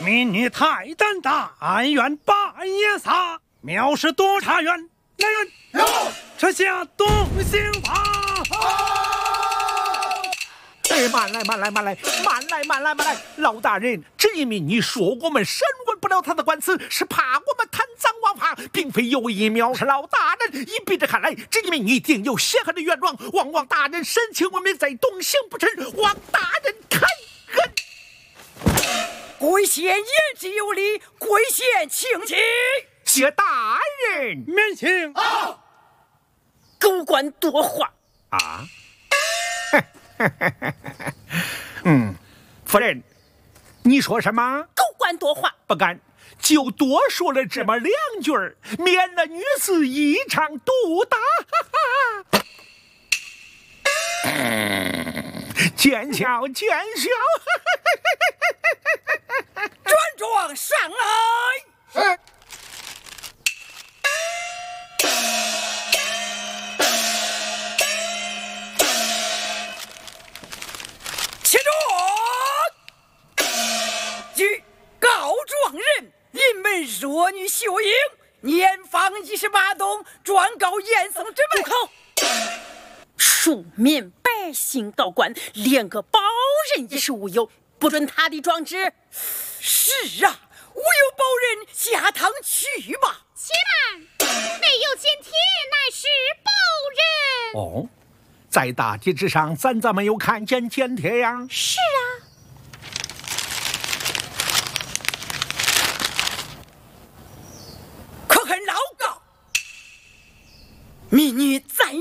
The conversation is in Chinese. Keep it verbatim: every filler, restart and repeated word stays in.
民女太胆大，暗怨半夜撒。藐视督察员，来人，有，撤下东刑法。 哎，慢来，慢来，慢来，慢来，慢来，慢来！老大人，这一民女说我们审问不了她的官司，是怕我们贪赃枉法，并非有意藐视老大人。依笔着看来，这一民女定有血恨的冤枉，望望大人审请我们再动刑不成，望大人开恩。 贵县言之有理，贵县请起。 谢大人， 免刑。 啊！狗官多话啊！嗯，夫人，你说什么？ 狗官多话， 不敢，就多说了这么两句儿，免了女子一场毒打。哈哈见笑见笑。 转状上来。 是。 起坐。据告状人临门弱女秀英，年方一十八冬，状告严嵩之门。 住口！庶民百姓告官，连个保人也是无有，不准他的状纸。 是啊，无有保人，下堂去吧。 且慢，内有监帖，乃是保人。 哦，在大街之上，咱咋没有看见监帖呀？ 是啊。